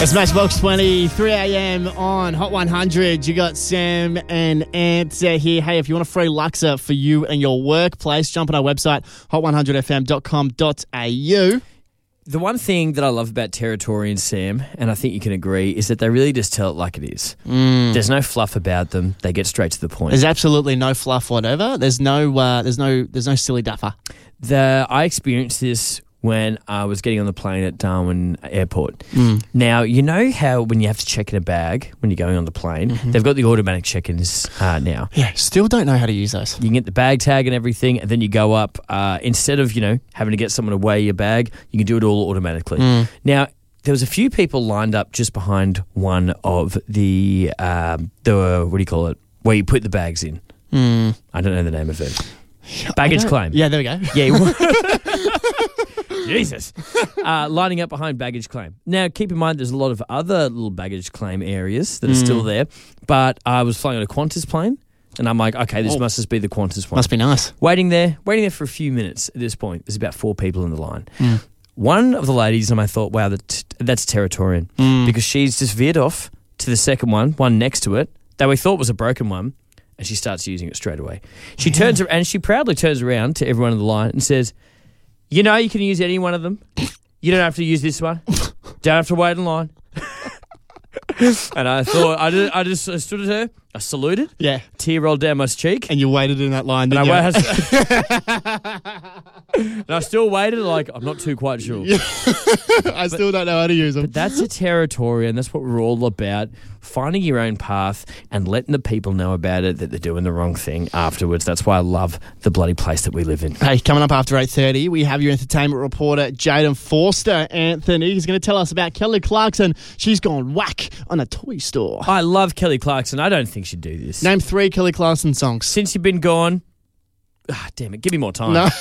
It's Matchbox 20, 3 a.m. on Hot 100. You got Sam and Ant here. Hey, if you want a free Luxor for you and your workplace, jump on our website, hot100fm.com.au. The one thing that I love about Territory and Sam, and I think you can agree, is that they really just tell it like it is. There's no fluff about them. They get straight to the point. There's absolutely no fluff whatever. There's no silly duffer. I experienced this when I was getting on the plane at Darwin Airport. Now, you know how when you have to check in a bag when you're going on the plane, they've got the automatic check-ins now. Yeah, still don't know how to use those. You can get the bag tag and everything, and then you go up. Instead of, having to get someone to weigh your bag, you can do it all automatically. Now, there was a few people lined up just behind one of the what do you call it, where you put the bags in. I don't know the name of it. Baggage claim. Yeah, there we go. Yeah. Jesus. Lining up behind baggage claim. Now, keep in mind there's a lot of other little baggage claim areas that are still there, but I was flying on a Qantas plane, and I'm like, okay, this must just be the Qantas one. Must be nice. Waiting there for a few minutes at this point. There's about 4 people in the line. One of the ladies, and I thought, wow, that's Territorian, because she's just veered off to the second one next to it, that we thought was a broken one, and she starts using it straight away. She proudly turns around to everyone in the line and says, you can use any one of them. You don't have to use this one. Don't have to wait in line. And I thought, I just stood at her. I saluted. Yeah. Tear rolled down my cheek. And you waited in that line, didn't you? And I still waited, I'm not too quite sure. I still don't know how to use them. But that's a Territory, and that's what we're all about. Finding your own path and letting the people know about it, that they're doing the wrong thing afterwards. That's why I love the bloody place that we live in. Hey, coming up after 8:30, we have your entertainment reporter, Jaden Forster. Anthony, he's going to tell us about Kelly Clarkson. She's gone whack on a toy store. I love Kelly Clarkson. I don't think she'd do this. Name 3 Kelly Clarkson songs. Since You've Been Gone. Damn it. Give me more time. No.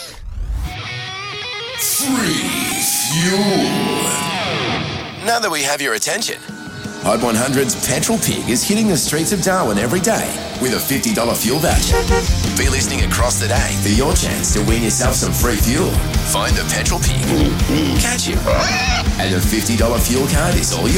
Free fuel. Now that we have your attention, Hot 100's Petrol Pig is hitting the streets of Darwin every day with a $50 fuel voucher. Be listening across the day for your chance to win yourself some free fuel. Find the Petrol Pig, catch him, and the $50 fuel card is all yours.